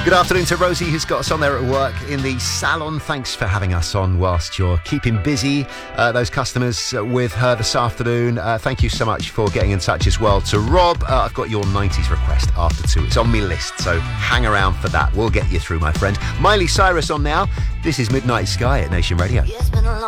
Good afternoon to Rosie, who's got us on there at work in the salon. Thanks for having us on whilst you're keeping busy those customers with her this afternoon. Thank you so much for getting in touch as well. To Rob, I've got your 90s request after 2. It's on me list, so hang around for that. We'll get you through, my friend. Miley Cyrus on now. This is Midnight Sky at Nation Radio.